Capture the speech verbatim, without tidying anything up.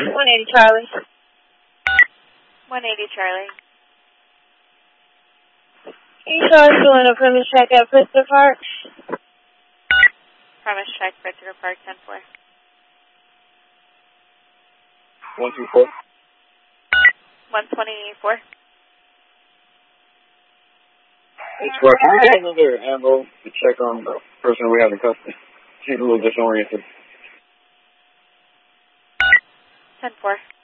one eighty Charlie. one eighty Charlie. Can you show us doing a premise check at Pritzker Park? Premise check, Pritzker Park, ten four. one two four. one twenty-four. It's where I have another ammo to check on the person we have in custody. She's a little disoriented. ten four.